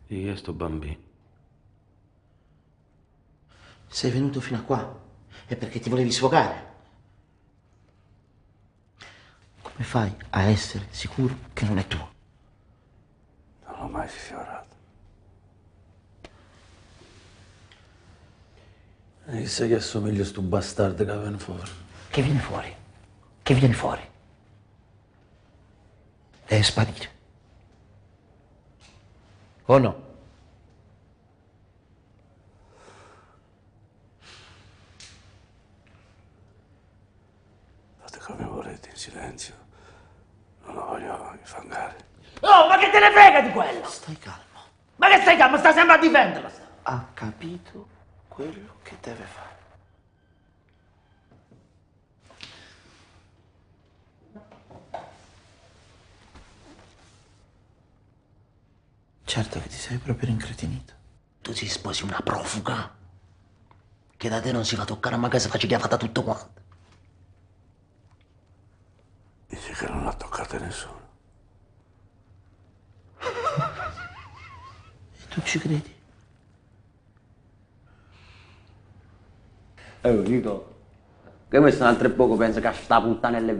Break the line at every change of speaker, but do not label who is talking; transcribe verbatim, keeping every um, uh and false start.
Chi è sto bambino?
Sei venuto fino a qua è perché ti volevi sfogare. Come fai a essere sicuro che non è tuo?
Non l'ho mai sfiorato. E chissà che assomiglia a sto bastardo che viene fuori.
Che viene fuori? Che viene fuori? Deve sparire. O no?
Fate come volete, in silenzio. Non lo voglio infangare.
Oh, ma che te ne frega di quello?
Stai calmo.
Ma che stai calmo? Sta sempre a difenderlo. sta.
Ha capito quello che deve fare. Certo che ti sei proprio rincretinito.
Tu si sposi una profuga che da te non si fa toccare, ma che si faccia che ha fatto tutto quanto.
Dice che non l'ha toccata nessuno.
E tu ci credi?
Eh, dico, che questo un altro poco penso che a sta puttanella è